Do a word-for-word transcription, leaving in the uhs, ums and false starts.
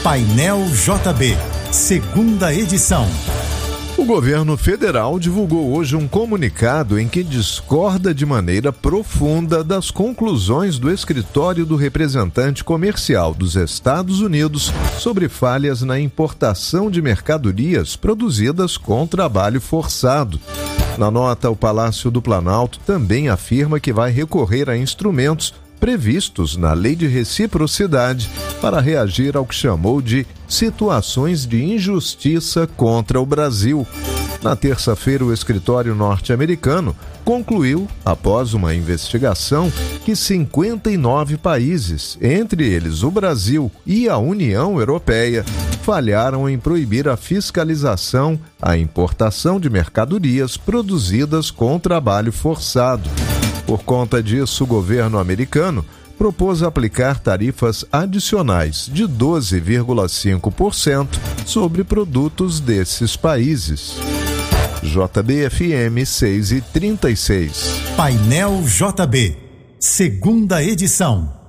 Painel J B, segunda edição. O governo federal divulgou hoje um comunicado em que discorda de maneira profunda das conclusões do escritório do representante comercial dos Estados Unidos sobre falhas na importação de mercadorias produzidas com trabalho forçado. Na nota, o Palácio do Planalto também afirma que vai recorrer a instrumentos previstos na Lei de Reciprocidade para reagir ao que chamou de situações de injustiça contra o Brasil. Na terça-feira, o escritório norte-americano concluiu, após uma investigação, que cinquenta e nove países, entre eles o Brasil e a União Europeia, falharam em proibir a fiscalização, a importação de mercadorias produzidas com trabalho forçado. Por conta disso, o governo americano propôs aplicar tarifas adicionais de doze vírgula cinco por cento sobre produtos desses países. J B F M seis e trinta e seis. Painel J B, segunda edição.